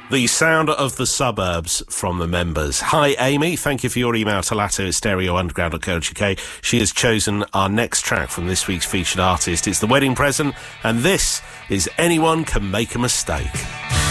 The sound of the suburbs from the members. Hi, Amy. Thank you for your email to lato@stereounderground.co.uk. She has chosen our next track from this week's featured artist. It's The Wedding Present, and this is Anyone Can Make a Mistake.